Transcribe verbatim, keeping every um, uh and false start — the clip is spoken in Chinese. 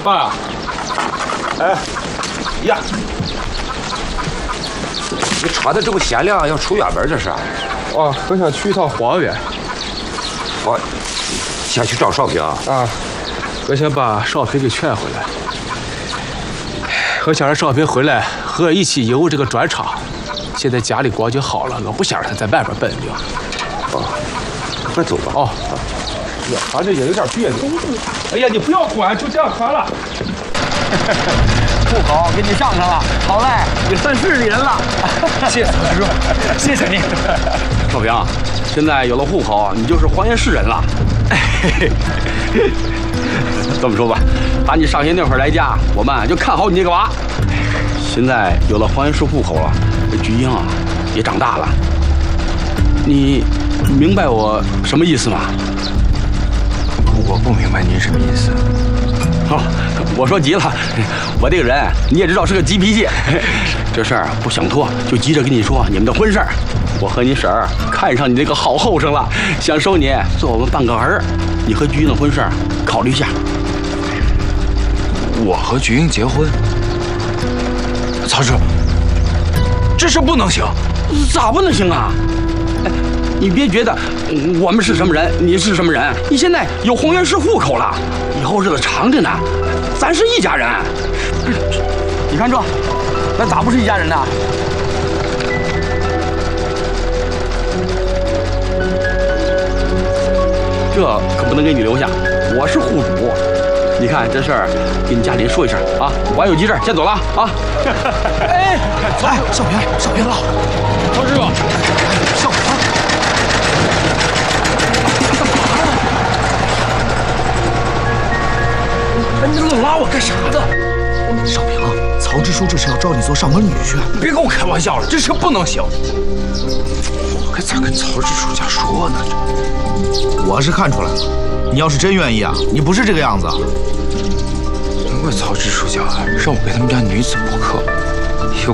爸，哎，呀， 你穿的这么鲜亮，要出远门这是？ 哦，我想去一趟荒原。 我先去找少平啊。 啊，我想把少平给劝回来。我想让少平回来和我一起营务这个砖厂。现在家里光景好了，我不想让他在外边奔命。 哦，快走吧。 哦。呀，他这也有点别扭。哎呀，你不要管，就这样算了。 户口给你上上了，好嘞，你算是人了。谢谢曹师叔，谢谢你。 少平，现在有了户口，你就是黄岩市人了。这么说吧，打你上学那会儿来家，我们就看好你这个娃。现在有了黄岩市户口了，这菊英啊也长大了。你明白我什么意思吗？ 我不明白您什么意思。 哦，我说急了，我这个人你也知道是个急脾气，这事儿不想拖，就急着跟你说你们的婚事儿。我和你婶儿看上你这个好后生了，想收你做我们半个儿。你和菊英的婚事儿考虑一下。 我和菊英结婚？曹叔，这事不能行。 咋不能行啊？哎，你别觉得我们是什么人，你是什么人。你现在有黄原市户口了，以后日子长着呢，咱是一家人。你看这，咱咋不是一家人呢？这可不能给你留下，我是户主。你看这事儿，跟你家里人说一声啊。我还有急事，先走了啊。 哎，哎，少平，少平了， 曹师傅， 少平， 哎，你老拉我干啥呢？ 少平，曹支书这是要招你做上门女婿， 你别跟我开玩笑了，这事不能行。 我该咋跟曹支书家说呢？我是看出来了，你要是真愿意啊，你不是这个样子。难怪曹支书家让我给他们家女子补课。